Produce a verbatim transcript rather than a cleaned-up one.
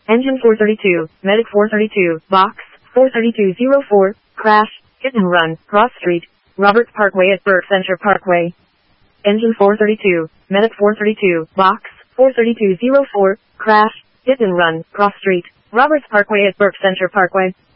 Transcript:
Engine four thirty-two, Medic four thirty-two, Box four thirty-two oh four, crash, hit and run, cross street, Roberts Parkway at Burke Center Parkway. Engine four thirty-two, Medic four thirty-two, Box four thirty-two oh four, crash, hit and run, cross street, Roberts Parkway at Burke Center Parkway.